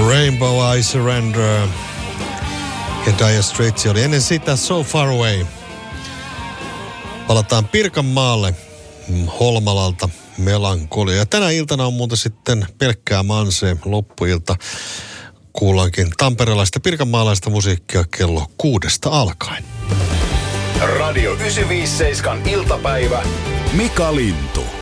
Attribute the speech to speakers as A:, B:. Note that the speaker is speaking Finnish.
A: Rainbow I Surrender ja Dire Straits oli ennen sitä So Far Away. Palataan Pirkanmaalle Holmalalta Melankolia. Ja tänä iltana on muuten sitten pelkkää Manse loppuilta. Kuullaankin tamperelaista pirkanmaalaista musiikkia kello 6 alkaen.
B: Radio 957 iltapäivä. Mika Lintu.